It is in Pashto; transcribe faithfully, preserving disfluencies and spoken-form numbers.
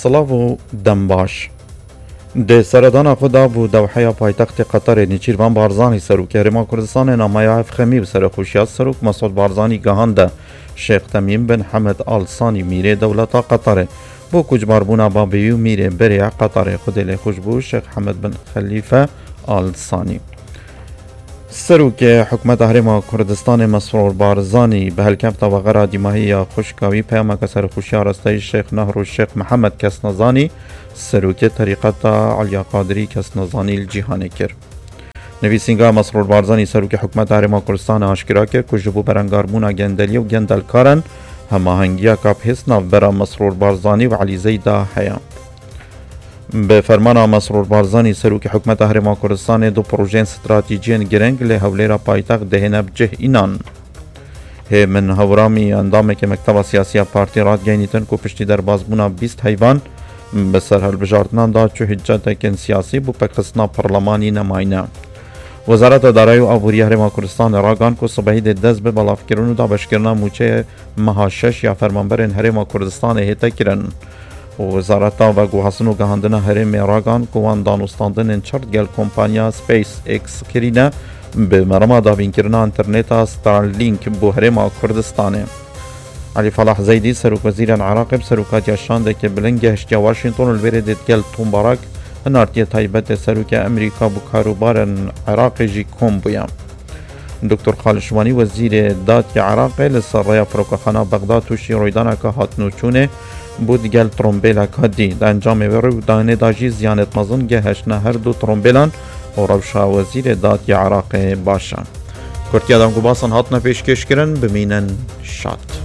سلاو دمباش د سردان خدا بو دوحه پایتخت قطر نیچیروان بارزانی سروک هرما کردستان نامایا افخمی و سرخوشیات سروک مسعود بارزانی گهانده شیخ تمیم بن حمد آل ثانی میره دولتا قطر بو کجبار بونا بابیو میره بریع قطر خودل خوشبو شیخ حمد بن خلیفه آل ثانی سروک حکومت هرما کردستان مسرور بارزانی به هلکفت و غرا دیماهی خوشکاوی پیامک سرخوشیار استای شیخ نهر و شیخ محمد کسنزانی سروک طریقت علیا قادری کسنزانی الجیهانه کرد. نویسنگا مسرور بارزانی سروک حکومت هرما کردستان آشکرا کرد که جبو برانگاربونا گندلی و گندلکارن هماهنگیا کاب حسنا برا مسرور بارزانی و علی زیدا حیا. به فرمان مسرور بارزانی سروک حکومت هرما کردستان دو پروژه استراتژیک گرنگ له حوالے پایتخت دهنب جه اینان he من هورامی اندام که مکتب سیاسی پارتی راد گینیتن کو پشتی در بازبونا بیست حیوان به سر هلبجارتنان دا چو حجت کن سیاسی بو پکسنا پرلمانی نماینه وزارت دارایی و آبوری هرما کردستان راگان کو صبحی ده دز به بلاف کرنو دا بشکرنا موچه مهاشش یا فرمانبرین هرما کردستان هیتا کرن وزارت و گوهاسن و گهاندن هرم راگان کوان دانستاندن چرت گل کمپانیا سپیس ایکس کرینه به مرما دابین کرنا انترنت ستارلینک بو هرما کردستانه علی فلاح زیدی سروک وزیر العراق سروکات یاشانده که بلنگهشت واشنطن البرد گل تومبارک نارتی تایبت سروک امریکا بو کاروبار عراق جی کوم بویا دکتر خالشوانی وزیر داد عراق لسرای فروکخانه بغداد و شیرویدان که هاتنوچونه بود گل ترومبیلا کدی د انجام ورو دانه داجی زیانت مزون گهشنه هر دو ترومبیلان و روشا وزیر داد عراق باشا کرتی آدم گو باسن هاتنا پیشکش کرن بمینن شاد